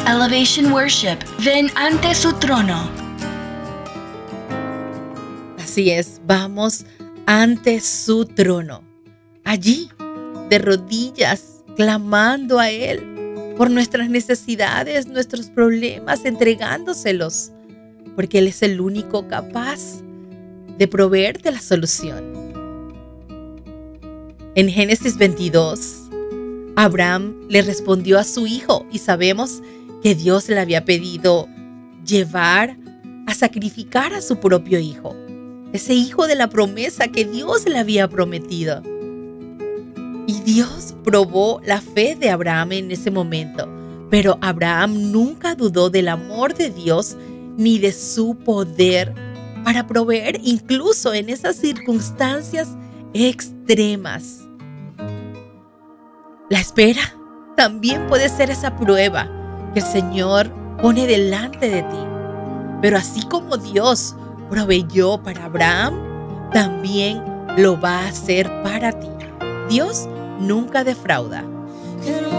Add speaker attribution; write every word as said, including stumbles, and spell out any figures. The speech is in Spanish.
Speaker 1: Elevation Worship, ven ante su trono.
Speaker 2: Así es, vamos ante su trono. Allí, de rodillas, clamando a Él por nuestras necesidades, nuestros problemas, entregándoselos, porque Él es el único capaz de proveerte la solución. En Génesis veintidós, Abraham le respondió a su hijo y sabemos que Dios le había pedido llevar a sacrificar a su propio hijo, ese hijo de la promesa que Dios le había prometido. Y Dios probó la fe de Abraham en ese momento, pero Abraham nunca dudó del amor de Dios ni de su poder para proveer incluso en esas circunstancias extremas. La espera también puede ser esa prueba que el Señor pone delante de ti. Pero así como Dios proveyó para Abraham, también lo va a hacer para ti. Dios nunca defrauda.